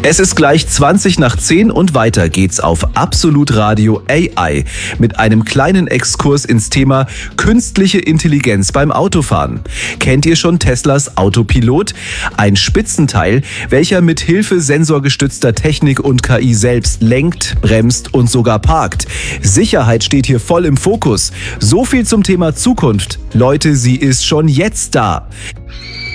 Es ist gleich 20 nach 10 und weiter geht's auf Absolut Radio AI mit einem kleinen Exkurs ins Thema künstliche Intelligenz beim Autofahren. Kennt ihr schon Teslas Autopilot? Ein Spitzenteil, welcher mit Hilfe sensorgestützter Technik und KI selbst lenkt, bremst und sogar parkt. Sicherheit steht hier voll im Fokus. So viel zum Thema Zukunft. Leute, sie ist schon jetzt da.